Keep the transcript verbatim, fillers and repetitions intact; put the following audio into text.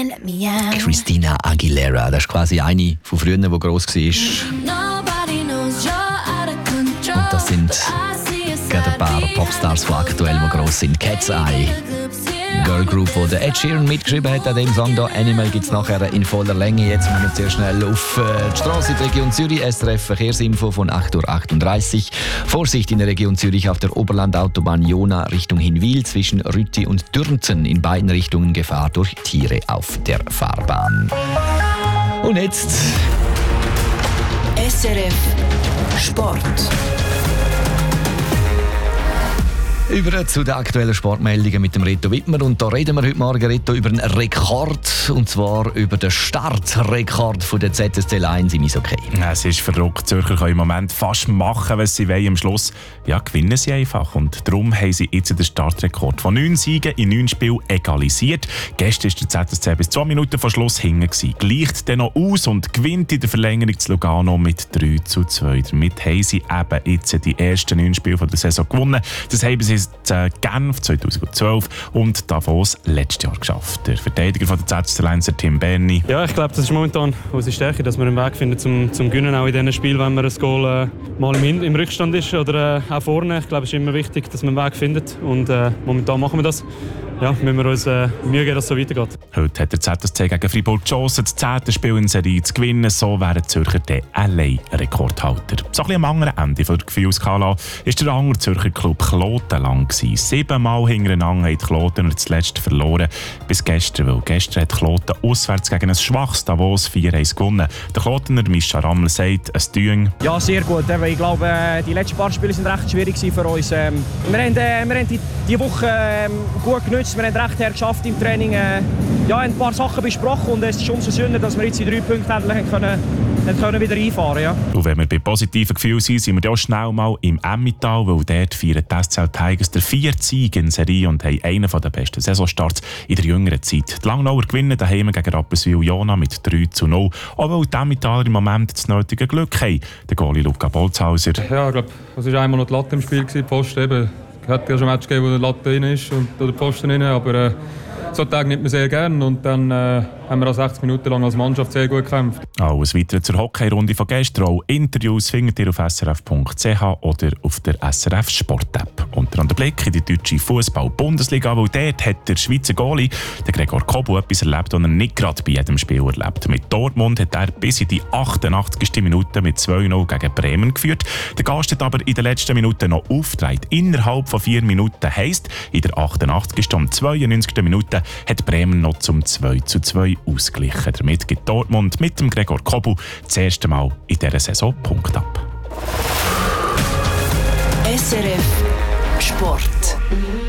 Christina Aguilera, das ist quasi eine von früher, die gross war. Und das sind gerade ein paar Popstars von aktuell, die gross sind. Cat's Eye, Girl Group, wo der Ed Sheeran mitgeschrieben hat an dem Song hier. Animal gibt es nachher in voller Länge. Jetzt müssen wir sehr schnell auf die Strasse in der Region Zürich. S R F Verkehrsinfo von acht Uhr achtunddreißig. Vorsicht in der Region Zürich auf der Oberlandautobahn Jona Richtung Hinwil zwischen Rütti und Dürnzen. In beiden Richtungen Gefahr durch Tiere auf der Fahrbahn. Und jetzt S R F Sport. Über zu den aktuellen Sportmeldungen mit dem Reto Wittmer. Und da reden wir heute Morgen, Reto, über einen Rekord. Und zwar über den Startrekord von der Z S C eins im Eishockey. Es ist verrückt. Die Zürcher können im Moment fast machen, was sie wollen. Am Schluss ja, gewinnen sie einfach. Und darum haben sie jetzt den Startrekord von neun Siegen in neun Spielen egalisiert. Gestern war der Z S C bis zwei Minuten vor Schluss hinten gewesen. Gleicht dann noch aus und gewinnt in der Verlängerung zu Lugano mit drei zu zwei. Damit haben sie eben jetzt die ersten neun Spiele der Saison gewonnen. Das haben sie Genf zweitausendzwölf und Davos letztes Jahr geschafft. Der Verteidiger von der Z S C eins, Tim Berni. Ja, ich glaube, das ist momentan unsere Stärke, dass wir einen Weg finden zum, zum Gewinnen, auch in diesen Spielen, wenn man ein Goal äh, mal im, im Rückstand ist oder äh, auch vorne. Ich glaube, es ist immer wichtig, dass man einen Weg findet und äh, momentan machen wir das. Ja, müssen wir uns äh, Mühe geben, dass es so weitergeht. Heute hat der Z S C gegen Fribourg die Chance, das zehnte Spiel in Serie zu gewinnen. So wären die Zürcher der allein Rekordhalter. So ein bisschen am anderen Ende der Gefühlskala ist der andere Zürcher Club Kloten lang gewesen. Siebenmal hintereinander haben die Kloten und zuletzt verloren bis gestern. Weil gestern hat Kloten auswärts gegen ein schwaches Davos vier eins gewonnen. Der Klotener Mischa Rammel sagt, es tue. Ja, sehr gut. Ich glaube, die letzten paar Spiele waren recht schwierig für uns. Wir haben, wir haben die, die Woche gut genutzt. Wir haben recht her geschafft im Training. Ja, ein paar Sachen besprochen und es ist umso schöner, dass wir jetzt die drei Punkte endlich können, können wieder einfahren ja. Und wenn wir bei positiven Gefühlen sind, sind wir auch schnell mal im Emmental, weil dort feiern die S C L Tigers der vierte Sieg in Serie und haben einen der besten Saisonstarts in der jüngeren Zeit. Die Langnauer gewinnen daheim gegen Rapperswil-Jona mit drei zu null, auch weil die Emmentaler im Moment das nötige Glück haben. Der Goalie Luca Bolzhauser. Ja, ich glaube, es war einmal noch die Latte im Spiel, die Post eben. Es hat ja schon Match gegeben, wo die Latte rein ist und oder die Posten rein, aber äh, so Tage nimmt man sehr gerne und dann äh, haben wir auch sechzig Minuten lang als Mannschaft sehr gut gekämpft. Alles weitere zur Hockey-Runde von gestern. Auch Interviews findet ihr auf s r f punkt c h oder auf der S R F Sport-App. Unter anderem Blick in die deutsche Fußball-Bundesliga, weil dort hat der Schweizer Goalie, der Gregor Kobu, etwas erlebt, was er nicht gerade bei jedem Spiel erlebt. Mit Dortmund hat er bis in die achtundachtzigste Minute mit zwei null gegen Bremen geführt. Der Gast hat aber in den letzten Minuten noch aufgetragen. Innerhalb von vier Minuten heisst, in der achtundachtzigsten und zweiundneunzigsten Minute hat Bremen noch zum zwei zu zwei ausgeglichen. Damit gibt Dortmund mit dem Gregor Kobu das erste Mal in dieser Saison Punkt ab. S R F Sport.